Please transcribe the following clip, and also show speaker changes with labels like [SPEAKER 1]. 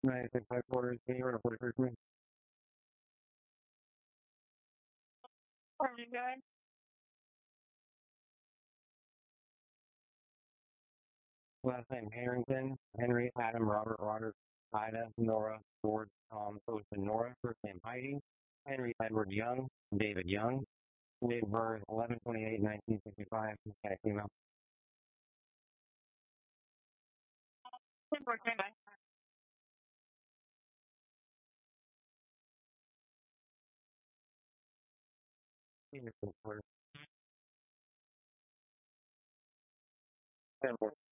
[SPEAKER 1] 96 headquarters, can you report for me? Morning, guys. Last name Harrington, Henry, Adam, Robert, Robert, Ida, Nora, George, Tom, Joseph, Nora, first name Heidi, Henry, Edward Young, David Young, date of birth 11/28/1965, mechanic female. Unfortunately, bye. Senior support.